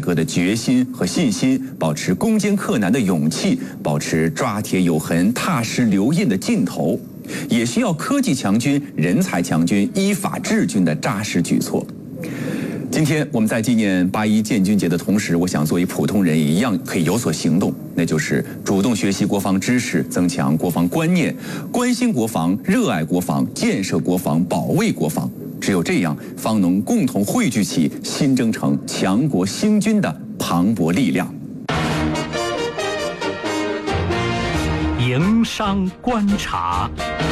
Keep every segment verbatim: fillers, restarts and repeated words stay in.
革的决心和信心，保持攻坚克难的勇气，保持抓铁有痕、踏实留印的劲头，也需要科技强军、人才强军、依法治军的扎实举措。今天我们在纪念八一建军节的同时，我想作为普通人也一样可以有所行动，那就是主动学习国防知识，增强国防观念，关心国防、热爱国防、建设国防、保卫国防。只有这样，方能共同汇聚起新征程、强国兴军的磅礴力量。 营商观察。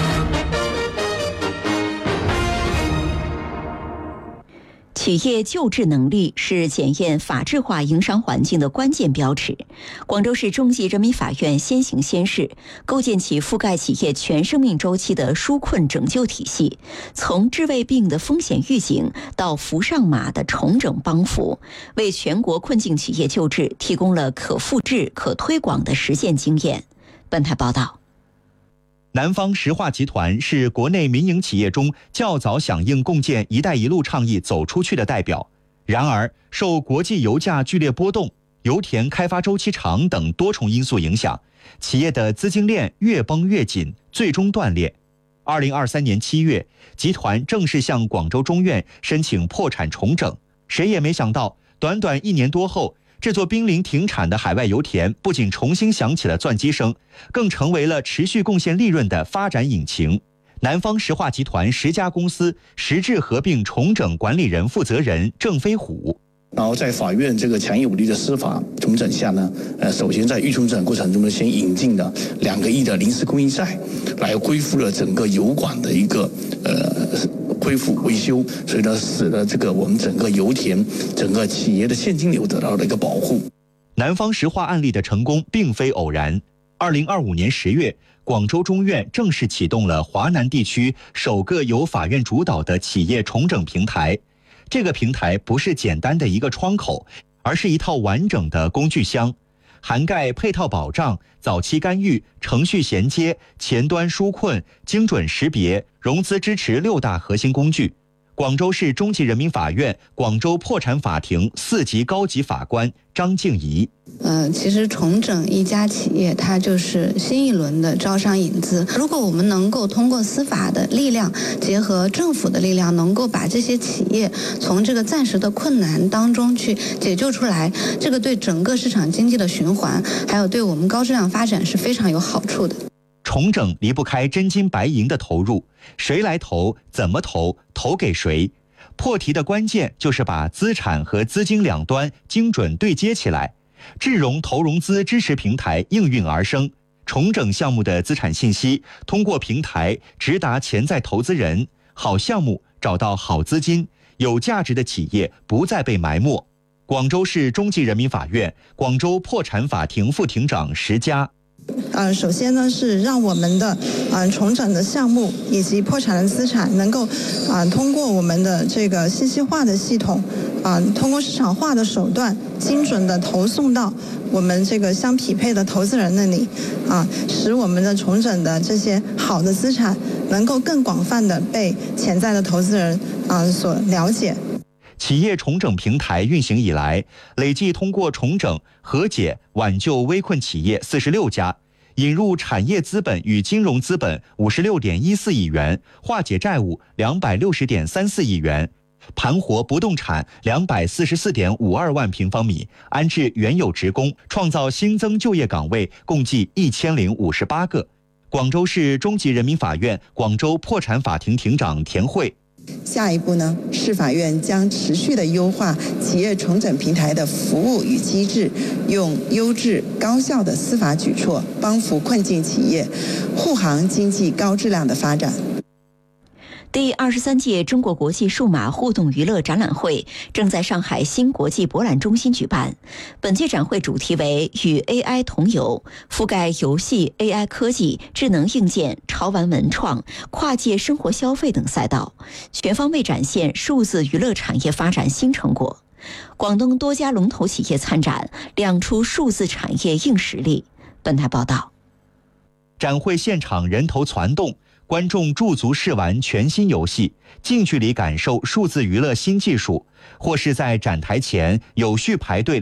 企业救治能力是检验法治化营商环境的关键标尺。广州市中级人民法院先行先试，构建起覆盖企业全生命周期的纾困拯救体系，从治未病的风险预警到扶上马的重整帮扶，为全国困境企业救治提供了可复制、可推广的实践经验。本台报道。 南方石化集团是国内民营企业中较早响应共建“一带一路”倡议走出去的代表。然而，受国际油价剧烈波动、油田开发周期长等多重因素影响，企业的资金链越绷越紧，最终断裂。二零二三年七月，集团正式向广州中院申请破产重整。谁也没想到，短短一年多后，这座濒临停产的海外油田不仅重新响起了钻机声，更成为了持续贡献利润的发展引擎。南方石化集团十家公司实质合并重整管理人负责人郑飞虎。 然后在法院这个强有力的司法重整下呢，呃，首先在预重整过程中呢，先引进了两个亿的临时公益债，来恢复了整个油管的一个呃恢复维修，所以呢，使得这个我们整个油田、整个企业的现金流得到了一个保护。 南方石化案例的成功并非偶然。二零二五年十月，广州中院正式启动了华南地区首个由法院主导的企业重整平台。这个平台不是简单的一个窗口，而是一套完整的工具箱，涵盖配套保障、早期干预、程序衔接、前端纾困、精准识别、融资支持六大核心工具。广州市中级人民法院广州破产法庭四级高级法官张静怡。 呃，其实重整一家企业，它就是新一轮的招商引资。如果我们能够通过司法的力量，结合政府的力量，能够把这些企业从这个暂时的困难当中去解救出来，这个对整个市场经济的循环，还有对我们高质量发展是非常有好处的。 重整离不开真金白银的投入，谁来投，怎么投，投给谁？破题的关键就是把资产和资金两端精准对接起来。智融投融资支持平台应运而生，重整项目的资产信息通过平台直达潜在投资人，好项目找到好资金，有价值的企业不再被埋没。广州市中级人民法院广州破产法庭副庭长石佳。 呃，首先呢是让我们的呃重整的项目以及破产的资产能够啊、呃、通过我们的这个信息化的系统啊、呃，通过市场化的手段，精准的投送到我们这个相匹配的投资人那里啊、呃，使我们的重整的这些好的资产能够更广泛的被潜在的投资人啊、呃、所了解。 企业重整平台运行以来，累计通过重整、和解、挽救危困企业四十六家，引入产业资本与金融资本五十六点一四亿元，化解债务两百六十点三四亿元，盘活不动产两百四十四点五二万平方米，安置原有职工，创造新增就业岗位共计一千零五十八个。广州市中级人民法院广州破产法庭庭长田慧。 下一步呢，市法院将持续的优化企业重整平台的服务与机制，用优质高效的司法举措帮扶困境企业，护航经济高质量的发展。 第二十三届中国国际数码互动娱乐展览会正在上海新国际博览中心举办。本届展会主题为与 A I 同游，覆盖游戏、A I 科技、智能硬件、潮玩文创、跨界生活消费等赛道，全方位展现数字娱乐产业发展新成果。广东多家龙头企业参展，亮出数字产业硬实力。本台报道。 展会现场人头攒动，观众驻足试玩全新游戏，近距离感受数字娱乐新技术，或是在展台前有序排队